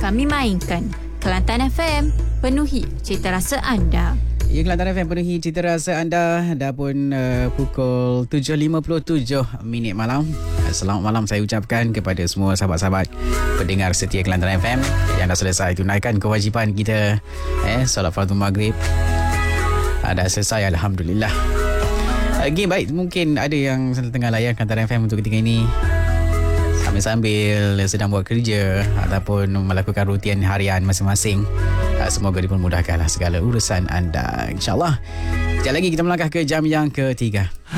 kami mainkan. Kelantan FM, penuhi cita rasa anda. Ya, Kelantan FM penuhi cita rasa anda. Dah pun pukul 7.57 malam. Selamat malam saya ucapkan kepada semua sahabat-sahabat pendengar setia Kelantan FM yang dah selesai tunaikan kewajipan kita. Solat fardu maghrib dah selesai, Alhamdulillah. Baik, mungkin ada yang tengah layan Kelantan FM untuk ketika ini sambil sedang buat kerja ataupun melakukan rutian harian masing-masing. Semoga dipermudahkanlah segala urusan anda, InsyaAllah. Sekejap lagi kita melangkah ke jam yang ketiga.